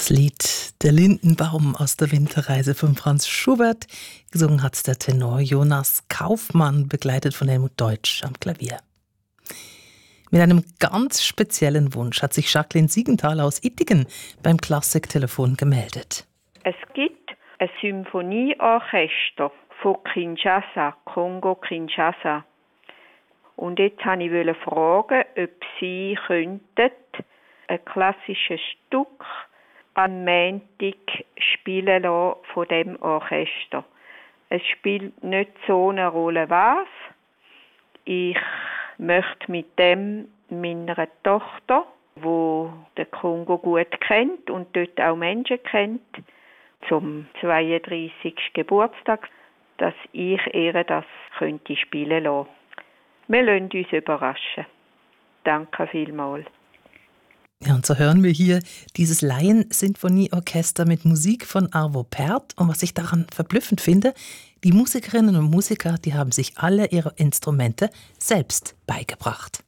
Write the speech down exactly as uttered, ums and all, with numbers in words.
Das Lied Der Lindenbaum aus der Winterreise von Franz Schubert. Gesungen hat der Tenor Jonas Kaufmann, begleitet von Helmut Deutsch am Klavier. Mit einem ganz speziellen Wunsch hat sich Jacqueline Siegenthaler aus Ittigen beim Klassiktelefon gemeldet. Es gibt ein Symphonieorchester von Kinshasa, Kongo-Kinshasa. Und jetzt wollte ich fragen, ob Sie könnten ein klassisches Stück am Montag spielen lassen von dem Orchester. Es spielt nicht so eine Rolle, was. Ich möchte mit dem meiner Tochter, die den Kongo gut kennt und dort auch Menschen kennt, zum zweiunddreißigsten Geburtstag, dass ich ihr das könnte spielen lassen. Wir lassen uns überraschen. Danke vielmals. Ja, und so hören wir hier dieses Laien-Sinfonieorchester mit Musik von Arvo Pärt. Und was ich daran verblüffend finde, die Musikerinnen und Musiker, die haben sich alle ihre Instrumente selbst beigebracht.